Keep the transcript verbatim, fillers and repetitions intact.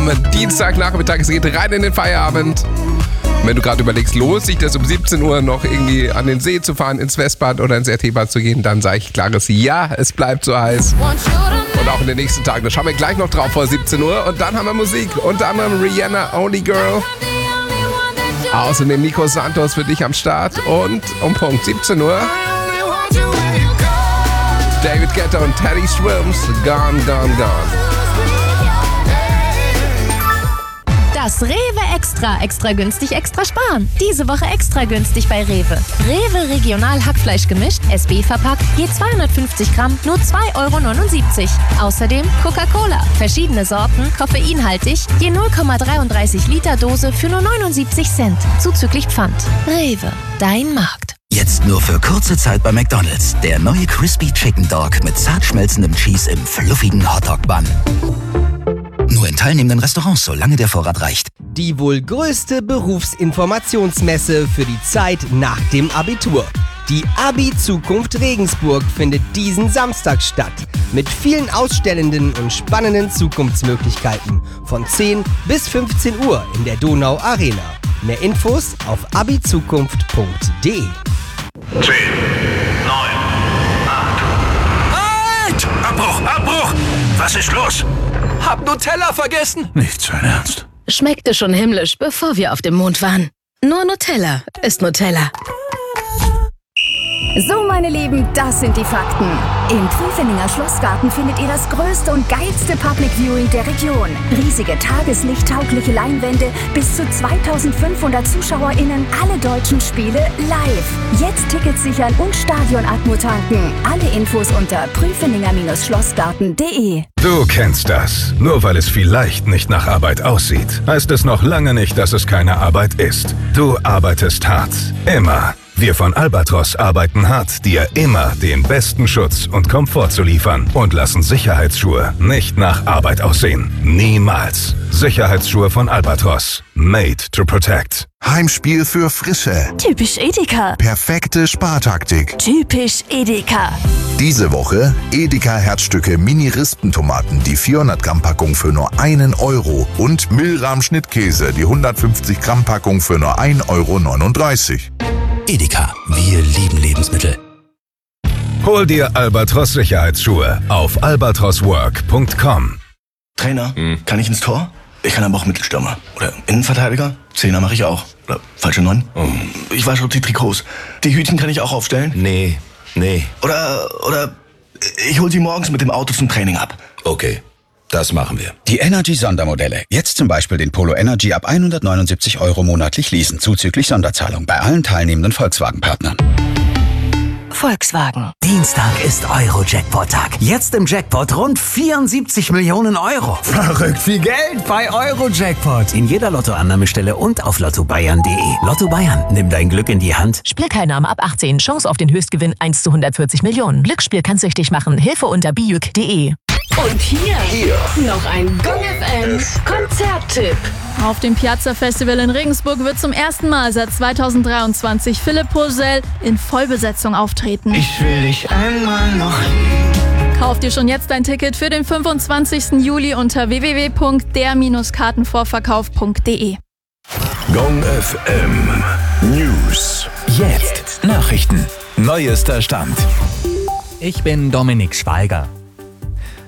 am Dienstagnachmittag. Es geht rein in den Feierabend. Wenn du gerade überlegst, lohnt sich das um siebzehn Uhr noch irgendwie an den See zu fahren, ins Westbad oder ins R T-Bad zu gehen, dann sage ich klares Ja, es bleibt so heiß. Und auch in den nächsten Tagen, da schauen wir gleich noch drauf vor siebzehn Uhr. Und dann haben wir Musik, unter anderem Rihanna, Only Girl. Außerdem Nico Santos für dich am Start. Und um Punkt siebzehn Uhr David Guetta und Teddy Swims, Gone, Gone, Gone. Das Rewe Extra. Extra günstig, extra sparen. Diese Woche extra günstig bei Rewe. Rewe Regional Hackfleisch gemischt, S B verpackt, je zweihundertfünfzig Gramm, nur zwei Euro neunundsiebzig. Außerdem Coca-Cola. Verschiedene Sorten, koffeinhaltig, je null Komma dreiunddreißig Liter Dose für nur neunundsiebzig Cent. Zuzüglich Pfand. Rewe, dein Markt. Jetzt nur für kurze Zeit bei McDonald's. Der neue Crispy Chicken Dog mit zart schmelzendem Cheese im fluffigen Hotdog-Bun. Nur in teilnehmenden Restaurants, solange der Vorrat reicht. Die wohl größte Berufsinformationsmesse für die Zeit nach dem Abitur. Die Abi-Zukunft Regensburg findet diesen Samstag statt. Mit vielen Ausstellenden und spannenden Zukunftsmöglichkeiten. Von zehn bis fünfzehn Uhr in der Donau Arena. Mehr Infos auf abizukunft punkt de. zehn, neun, acht. Halt! Abbruch! Abbruch! Was ist los? Hab Nutella vergessen. Nicht sein Ernst. Schmeckte schon himmlisch, bevor wir auf dem Mond waren. Nur Nutella ist Nutella. So, meine Lieben, das sind die Fakten. Im Prüfeninger Schlossgarten findet ihr das größte und geilste Public Viewing der Region. Riesige tageslichttaugliche Leinwände, bis zu zweitausendfünfhundert ZuschauerInnen, alle deutschen Spiele live. Jetzt Tickets sichern und Stadionatmo tanken. Alle Infos unter prüfeninger Schlossgarten punkt de. Du kennst das. Nur weil es vielleicht nicht nach Arbeit aussieht, heißt es noch lange nicht, dass es keine Arbeit ist. Du arbeitest hart. Immer. Wir von Albatros arbeiten hart, dir immer den besten Schutz und Komfort zu liefern und lassen Sicherheitsschuhe nicht nach Arbeit aussehen. Niemals. Sicherheitsschuhe von Albatros. Made to protect. Heimspiel für Frische. Typisch Edeka. Perfekte Spartaktik. Typisch Edeka. Diese Woche Edeka Herzstücke Mini-Rispentomaten, die vierhundert Gramm Packung für nur einen Euro und Milram Schnittkäse, die hundertfünfzig Gramm Packung für nur ein Euro neununddreißig. Edeka, wir lieben Lebensmittel. Hol dir Albatros Sicherheitsschuhe auf albatroswork punkt com. Trainer, hm. kann ich ins Tor? Ich kann aber auch Mittelstürmer. Oder Innenverteidiger? Zehner mache ich auch. Oder falsche Neun? Oh. Ich wasche die Trikots. Die Hütchen kann ich auch aufstellen? Nee, nee. Oder, oder ich hol sie morgens mit dem Auto zum Training ab. Okay, das machen wir. Die Energy-Sondermodelle. Jetzt zum Beispiel den Polo Energy ab hundertneunundsiebzig Euro monatlich leasen, zuzüglich Sonderzahlung bei allen teilnehmenden Volkswagen-Partnern. Volkswagen. Dienstag ist Euro-Jackpot-Tag. Jetzt im Jackpot rund vierundsiebzig Millionen Euro. Verrückt viel Geld bei Euro-Jackpot. In jeder Lottoannahmestelle und auf lotto bayern punkt de. Lotto Bayern, nimm dein Glück in die Hand. Spielteilnahme ab achtzehn. Chance auf den Höchstgewinn eins zu hundertvierzig Millionen. Glücksspiel kann süchtig machen. Hilfe unter bijuk punkt de. Und hier, hier noch ein Gong F M Konzerttipp. Auf dem Piazza Festival in Regensburg wird zum ersten Mal seit zweitausenddreiundzwanzig Philipp Poisel in Vollbesetzung auftreten. Ich will dich einmal noch lieben. Kauf dir schon jetzt dein Ticket für den fünfundzwanzigsten Juli unter w w w punkt der Kartenvorverkauf punkt de. Gong F M News. Jetzt Nachrichten. Neuester Stand. Ich bin Dominik Schweiger.